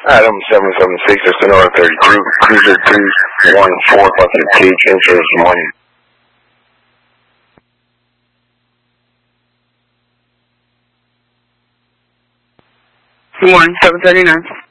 Adam 776, that's the North 30 Cruiser 314, Bucket Cage, insurance 1. 1, 739.